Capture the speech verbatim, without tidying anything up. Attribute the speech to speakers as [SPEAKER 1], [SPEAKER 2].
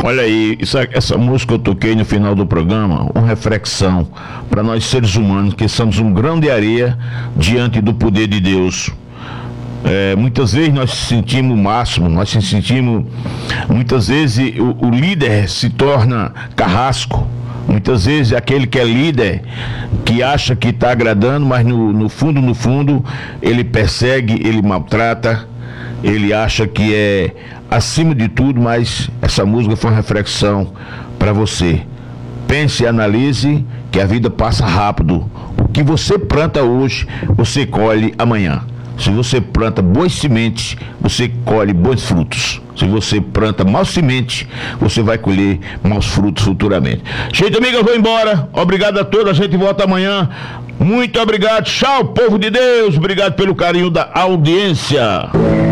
[SPEAKER 1] Olha aí, essa, essa música eu toquei no final do programa, uma reflexão para nós seres humanos que somos um grão de areia diante do poder de Deus. É, muitas vezes nós sentimos o máximo, nós se sentimos, muitas vezes o, o líder se torna carrasco, muitas vezes aquele que é líder, que acha que está agradando, mas no, no fundo, no fundo, ele persegue, ele maltrata, ele acha que é acima de tudo, mas essa música foi uma reflexão para você. Pense e analise que a vida passa rápido. O que você planta hoje, você colhe amanhã. Se você planta boas sementes, você colhe bons frutos. Se você planta maus sementes, você vai colher maus frutos futuramente. Gente, amiga, eu vou embora. Obrigado a todos. A gente volta amanhã. Muito obrigado. Tchau, povo de Deus. Obrigado pelo carinho da audiência.